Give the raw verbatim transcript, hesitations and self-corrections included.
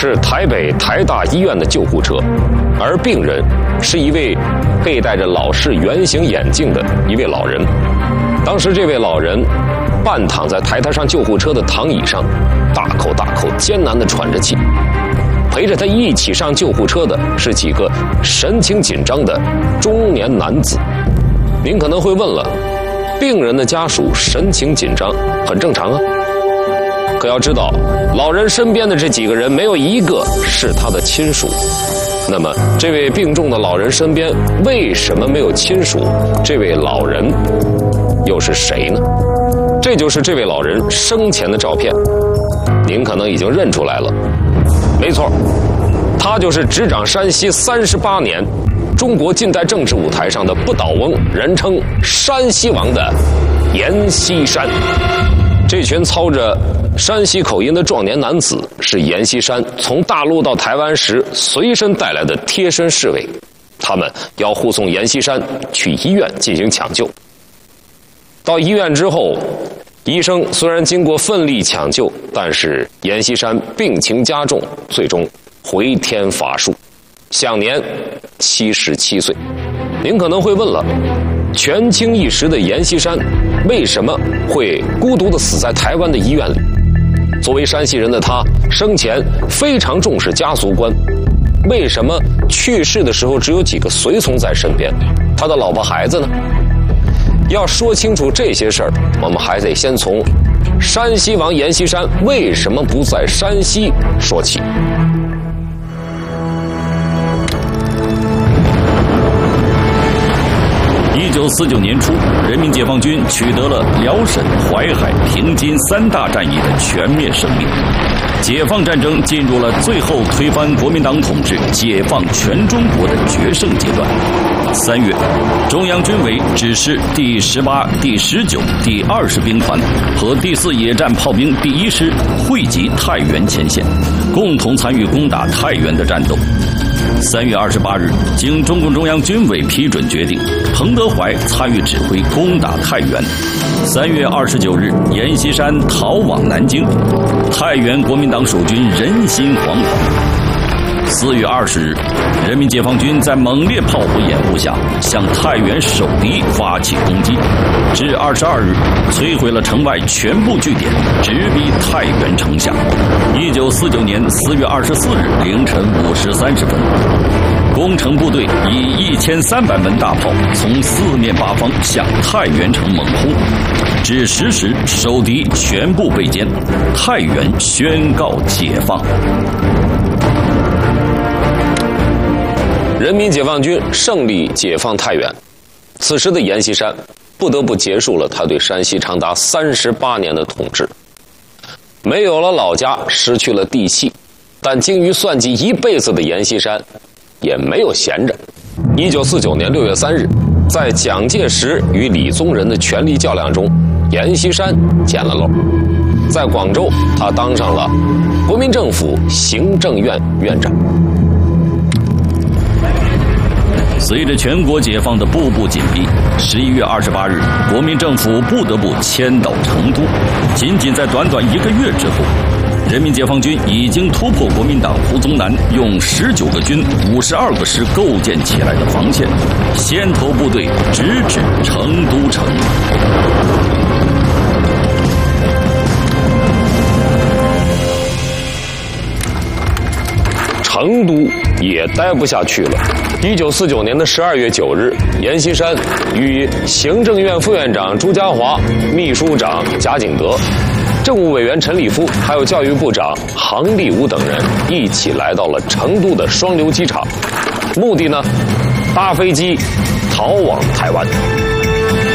是台北台大医院的救护车，而病人是一位佩戴着老式圆形眼镜的一位老人。当时这位老人半躺在抬他上救护车的躺椅上，大口大口艰难地喘着气。陪着他一起上救护车的是几个神情紧张的中年男子。您可能会问了，病人的家属神情紧张很正常啊。可要知道，老人身边的这几个人没有一个是他的亲属。那么这位病重的老人身边为什么没有亲属？这位老人又是谁呢？这就是这位老人生前的照片，您可能已经认出来了。没错，他就是执掌山西三十八年中国近代政治舞台上的不倒翁，人称山西王的阎锡山。这群操着山西口音的壮年男子是阎锡山从大陆到台湾时随身带来的贴身侍卫，他们要护送阎锡山去医院进行抢救。到医院之后，医生虽然经过奋力抢救，但是阎锡山病情加重，最终回天乏术，享年七十七岁。您可能会问了，权倾一时的阎锡山为什么会孤独地死在台湾的医院里？作为山西人的他，生前非常重视家族观，为什么去世的时候只有几个随从在身边？他的老婆孩子呢？要说清楚这些事儿，我们还得先从山西王阎锡山为什么不在山西说起。 一九四九年初，人民解放军取得了辽沈、淮海、平津三大战役的全面胜利，解放战争进入了最后推翻国民党统治、解放全中国的决胜阶段。三月，中央军委指示第十八、第十九、第二十兵团和第四野战炮兵第一师汇集太原前线，共同参与攻打太原的战斗。三月二十八日，经中共中央军委批准决定，彭德怀参与指挥攻打太原。三月二十九日，阎锡山逃往南京，太原国民党守军人心惶惶。四月二十日，人民解放军在猛烈炮火掩护下，向太原守敌发起攻击，至二十二日，摧毁了城外全部据点，直逼太原城下。一九四九年四月二十四日凌晨五时三十分，攻城部队以一千三百门大炮从四面八方向太原城猛轰，至十时，守敌全部被歼，太原宣告解放。 人民解放军胜利解放太原，此时的阎锡山不得不结束了他对山西长达三十八年的统治。没有了老家，失去了地气，但精于算计一辈子的阎锡山也没有闲着。一九四九年六月三日，在蒋介石与李宗仁的权力较量中，阎锡山捡了漏。在广州，他当上了国民政府行政院院长。 随着全国解放的步步紧逼，十一月二十八日，国民政府不得不迁到成都。仅仅在短短一个月之后，人民解放军已经突破国民党胡宗南用十九个军、五十二个师构建起来的防线，先头部队直指成都城。 成都也待不下去了。一九四九年的十二月九日，阎锡山与行政院副院长朱家骅、秘书长贾景德、政务委员陈立夫，还有教育部长杭立武等人一起来到了成都的双流机场，目的呢，搭飞机逃往台湾。